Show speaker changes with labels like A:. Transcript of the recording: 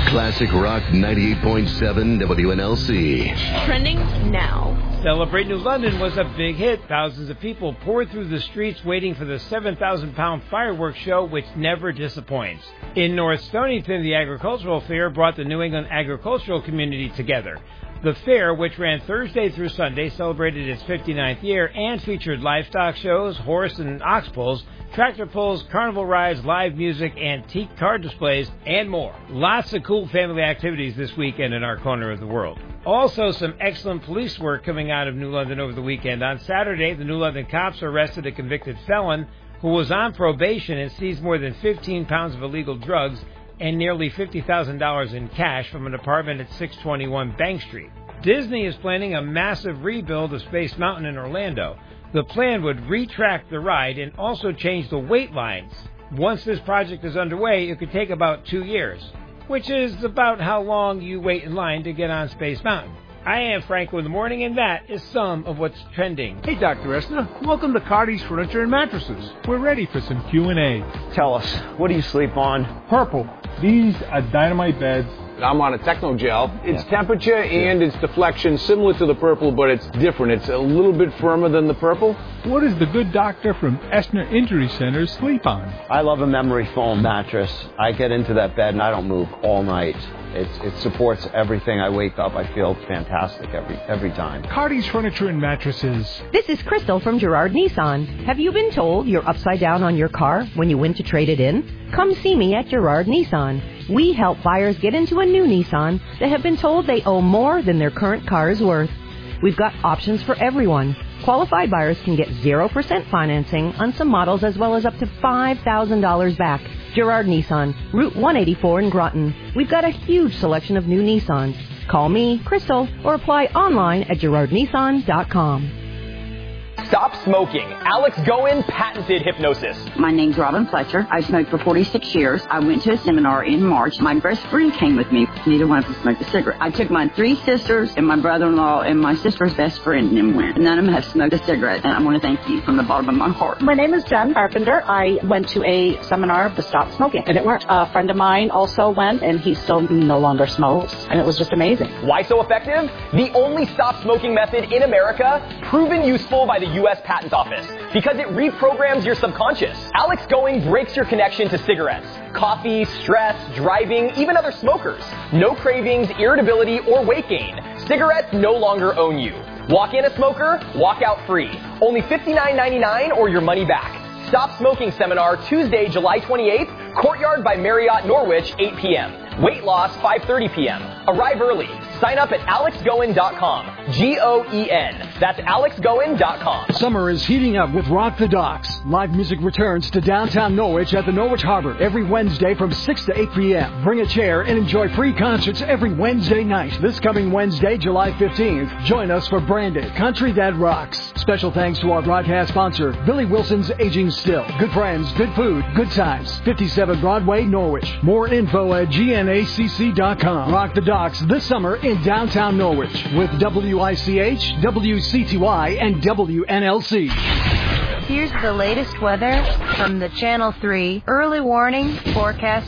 A: Classic Rock 98.7 WNLC.
B: Trending now.
C: Celebrate New London was a big hit. Thousands of people poured through the streets waiting for the 7,000-pound fireworks show, which never disappoints. In North Stonington, the Agricultural Fair brought the New England agricultural community together. The fair, which ran Thursday through Sunday, celebrated its 59th year and featured livestock shows, horse and ox pulls, tractor pulls, carnival rides, live music, antique car displays, and more. Lots of cool family activities this weekend in our corner of the world. Also, some excellent police work coming out of New London over the weekend. On Saturday, the New London cops arrested a convicted felon who was on probation and seized more than 15 pounds of illegal drugs and nearly $50,000 in cash from an apartment at 621 Bank Street. Disney is planning a massive rebuild of Space Mountain in Orlando. The plan would retract the ride and also change the wait lines. Once this project is underway, it could take about 2 years, which is about how long you wait in line to get on Space Mountain. I am Franco in the morning, and that is some of what's trending.
D: Hey, Dr. Esna. Welcome to Cardi's Furniture and Mattresses. We're ready for some Q&A.
E: Tell us, what do you sleep on?
D: Purple. These are dynamite beds.
F: I'm on a Techno Gel. It's temperature and its deflection similar to the Purple, but it's different. It's a little bit firmer than the Purple.
D: What does the good doctor from Esner Injury Center sleep on?
E: I love a memory foam mattress. I get into that bed and I don't move all night. It supports everything. I wake up, I feel fantastic every time.
D: Cardi's Furniture and Mattresses.
G: This is Crystal from Girard Nissan. Have you been told you're upside down on your car when you went to trade it in? Come see me at Girard Nissan. We help buyers get into a new Nissan that have been told they owe more than their current car is worth. We've got options for everyone. Qualified buyers can get 0% financing on some models as well as up to $5,000 back. Girard Nissan, Route 184 in Groton. We've got a huge selection of new Nissans. Call me, Crystal, or apply online at girardnissan.com.
H: Stop smoking. Alex Goen patented hypnosis.
I: My name's Robin Fletcher. I smoked for 46 years. I went to a seminar in March. My best friend came with me. Neither one of us smoked a cigarette. I took my 3 sisters and my brother-in-law and my sister's best friend and went. None of them have smoked a cigarette, and I want to thank you from the bottom of my heart.
J: My name is Jen Carpenter. I went to a seminar of the Stop Smoking, and it worked. A friend of mine also went, and he still no longer smokes, and it was just amazing.
H: Why so effective? The only stop smoking method in America, proven useful by the U.S. Patent Office, because it reprograms your subconscious. Alex Goen breaks your connection to cigarettes, coffee, stress, driving, even other smokers. No cravings, irritability, or weight gain. Cigarettes no longer own you. Walk in a smoker, walk out free. Only $59.99 or your money back. Stop Smoking Seminar, Tuesday, July 28th, Courtyard by Marriott Norwich, 8 p.m. Weight loss, 5:30 p.m. Arrive early. Sign up at alexgoen.com. Goen. That's alexgoen.com.
K: Summer is heating up with Rock the Docks. Live music returns to downtown Norwich at the Norwich Harbor every Wednesday from 6 to 8 p.m. Bring a chair and enjoy free concerts every Wednesday night. This coming Wednesday, July 15th, join us for Branded, Country That Rocks. Special thanks to our broadcast sponsor, Billy Wilson's Aging Still. Good friends, good food, good times. 57 Broadway, Norwich. More info at gnacc.com. Rock the Docks this summer in downtown Norwich with WICH, WCTY, and WNLC.
L: Here's the latest weather from the Channel 3 early warning forecast